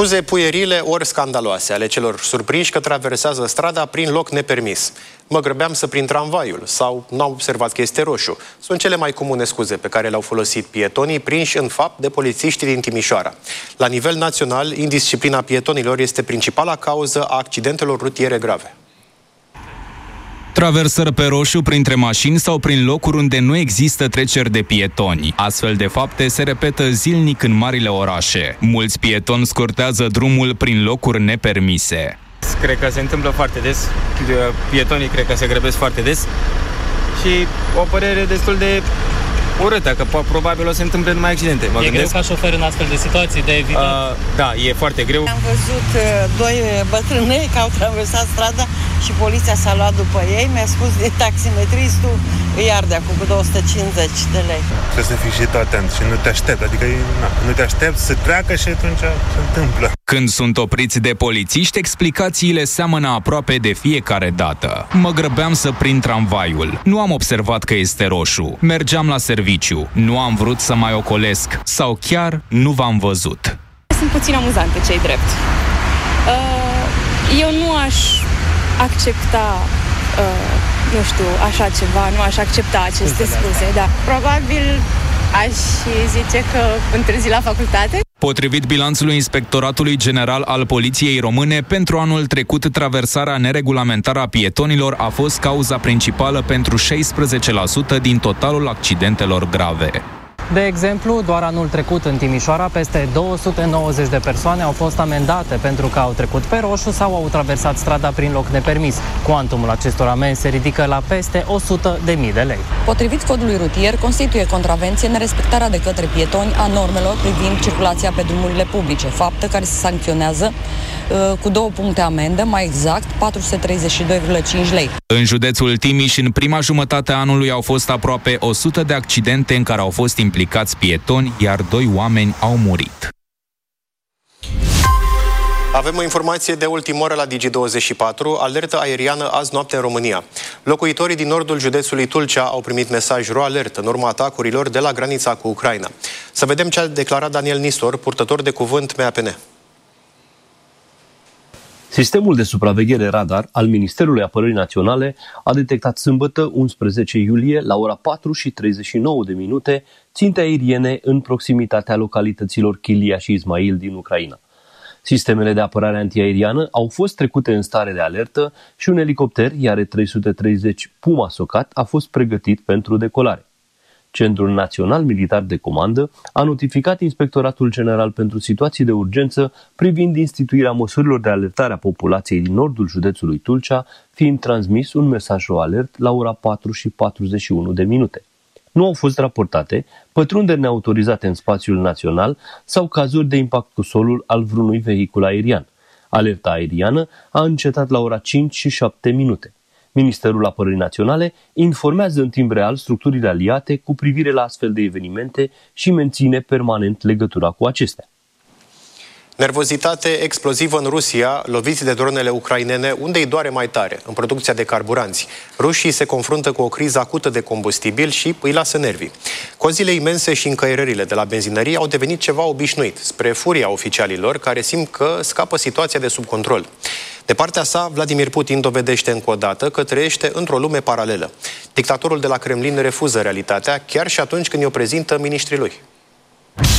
Scuze puierile ori scandaloase ale celor surprinși că traversează strada prin loc nepermis. Mă grăbeam să prind tramvaiul sau n-au observat că este roșu. Sunt cele mai comune scuze pe care le-au folosit pietonii prinși în fapt de polițiștii din Timișoara. La nivel național, indisciplina pietonilor este principala cauză a accidentelor rutiere grave. Traversări pe roșu printre mașini sau prin locuri unde nu există treceri de pietoni. Astfel de fapte se repetă zilnic în marile orașe. Mulți pietoni scurtează drumul prin locuri nepermise. Cred că se întâmplă foarte des. Pietonii cred că se grăbesc foarte des. Și o părere destul de urâtă, că probabil o se întâmple numai accidente. E greu ca șofer în astfel de situații de evitat? Da, e foarte greu. Am văzut doi bătrâni că au traversat strada și poliția s-a luat după ei. Mi-a spus de taximetristul îi arde acum cu 250 de lei. Trebuie să fii și tu atent și nu te aștept. Adică nu te aștepți să treacă și atunci se întâmplă. Când sunt opriți de polițiști, explicațiile seamănă aproape de fiecare dată. Mă grăbeam să prind tramvaiul. Nu am observat că este roșu. Mergeam la serviciu. Nu am vrut să mai ocolesc. Sau chiar nu v-am văzut. Sunt puțin amuzante, ce-i drept. Eu nu aș accepta, nu știu, așa ceva, nu aș accepta aceste scuze, da. Probabil aș zice că întârzi la facultate. Potrivit bilanțului Inspectoratului General al Poliției Române, pentru anul trecut, traversarea neregulamentară a pietonilor a fost cauza principală pentru 16% din totalul accidentelor grave. De exemplu, doar anul trecut în Timișoara, peste 290 de persoane au fost amendate pentru că au trecut pe roșu sau au traversat strada prin loc nepermis. Cuantumul acestor amenzi se ridică la peste 100.000 de lei. Potrivit codului rutier, constituie contravenție nerespectarea de către pietoni a normelor privind circulația pe drumurile publice, faptă care se sancționează cu 2 puncte amendă, mai exact 432,5 lei. În județul Timiș, în prima jumătate a anului au fost aproape 100 de accidente în care au fost implicați pietoni, iar 2 oameni au murit. Avem o informație de ultimă oră la Digi24, alertă aeriană azi noapte în România. Locuitorii din nordul județului Tulcea au primit mesaj ro-alert în urma atacurilor de la granița cu Ucraina. Să vedem ce a declarat Daniel Nistor, purtător de cuvânt MAPN. Sistemul de supraveghere radar al Ministerului Apărării Naționale a detectat sâmbătă, 11 iulie, la ora 4:39 ținte aeriene în proximitatea localităților Chilia și Ismail din Ucraina. Sistemele de apărare antiaeriană au fost trecute în stare de alertă și un elicopter IR-330 Puma Socat a fost pregătit pentru decolare. Centrul Național Militar de Comandă a notificat Inspectoratul General pentru Situații de Urgență privind instituirea măsurilor de alertare a populației din nordul județului Tulcea, fiind transmis un mesaj alert la ora 4:41. Nu au fost raportate pătrunderi neautorizate în spațiul național sau cazuri de impact cu solul al vreunui vehicul aerian. Alerta aeriană a încetat la ora 5:07. Ministerul Apărării Naționale informează în timp real structurile aliate cu privire la astfel de evenimente și menține permanent legătura cu acestea. Nervozitate explozivă în Rusia, loviți de dronele ucrainene, unde îi doare mai tare, în producția de carburanți. Rușii se confruntă cu o criză acută de combustibil și îi lasă nervii. Cozile imense și încăierările de la benzinării au devenit ceva obișnuit, spre furia oficialilor care simt că scapă situația de sub control. De partea sa, Vladimir Putin dovedește încă o dată că trăiește într-o lume paralelă. Dictatorul de la Kremlin refuză realitatea, chiar și atunci când i-o prezintă miniștrii lui.